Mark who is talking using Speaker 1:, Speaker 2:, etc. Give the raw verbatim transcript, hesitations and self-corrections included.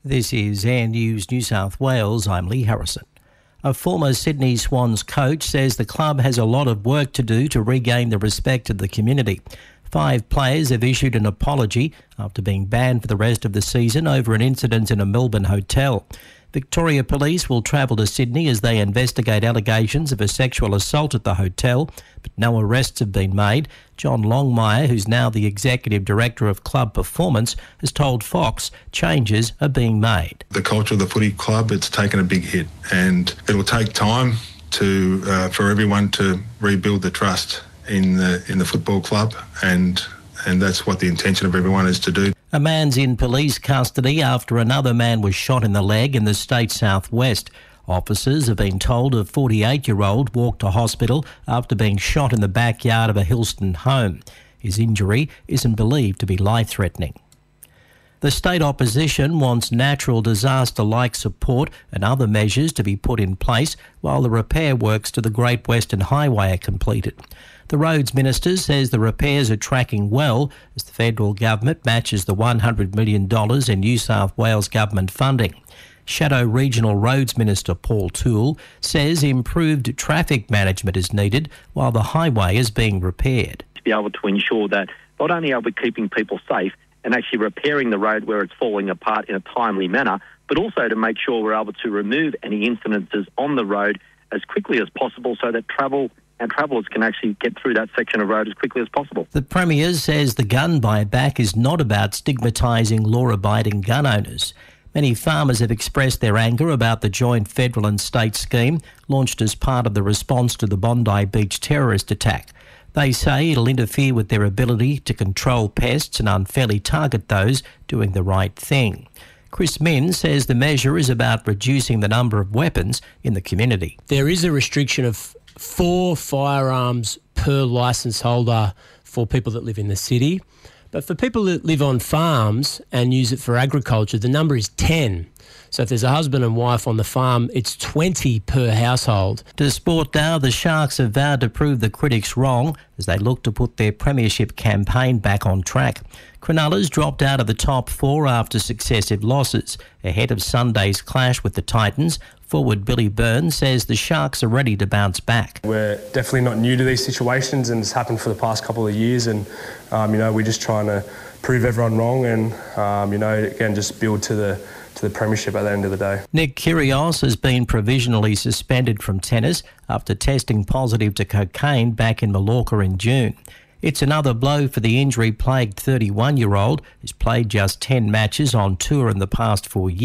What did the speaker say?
Speaker 1: This is Air News New South Wales. I'm Lee Harrison. A former Sydney Swans coach says the club has a lot of work to do to regain the respect of the community. Five players have issued an apology after being banned for the rest of the season over an incident in a Melbourne hotel. Victoria Police will travel to Sydney as they investigate allegations of a sexual assault at the hotel, but no arrests have been made. John Longmire, who's now the Executive Director of Club Performance, has told Fox changes are being made.
Speaker 2: The culture of the footy club, it's taken a big hit, and it'll take time to uh, for everyone to rebuild the trust in the in the football club, and and that's what the intention of everyone is to do.
Speaker 1: A man's in police custody after another man was shot in the leg in the state southwest. Officers have been told a forty-eight-year-old walked to hospital after being shot in the backyard of a Hillston home. His injury isn't believed to be life-threatening. The state opposition wants natural disaster-like support and other measures to be put in place while the repair works to the Great Western Highway are completed. The Roads Minister says the repairs are tracking well as the federal government matches the one hundred million dollars in New South Wales government funding. Shadow Regional Roads Minister Paul Toole says improved traffic management is needed while the highway is being repaired.
Speaker 3: To be able to ensure that not only are we keeping people safe and actually repairing the road where it's falling apart in a timely manner, but also to make sure we're able to remove any incidences on the road as quickly as possible so that travel and travellers can actually get through that section of road as quickly as possible.
Speaker 1: The Premier says the gun buyback is not about stigmatising law-abiding gun owners. Many farmers have expressed their anger about the joint federal and state scheme launched as part of the response to the Bondi Beach terrorist attack. They say it'll interfere with their ability to control pests and unfairly target those doing the right thing. Chris Min says the measure is about reducing the number of weapons in the community.
Speaker 4: There is a restriction of four firearms per licence holder for people that live in the city. But for people that live on farms and use it for agriculture, the number is ten. So if there's a husband and wife on the farm, it's twenty per household.
Speaker 1: To sport now, the Sharks have vowed to prove the critics wrong as they look to put their premiership campaign back on track. Cronulla's dropped out of the top four after successive losses. Ahead of Sunday's clash with the Titans, forward Billy Burns says the Sharks are ready to bounce back.
Speaker 5: We're definitely not new to these situations, and it's happened for the past couple of years, and um, you know, we're just trying to prove everyone wrong and um, you know, again, just build to the to the premiership at the end of the day.
Speaker 1: Nick Kyrgios has been provisionally suspended from tennis after testing positive to cocaine back in Mallorca in June. It's another blow for the injury-plagued thirty-one-year-old who's played just ten matches on tour in the past four years.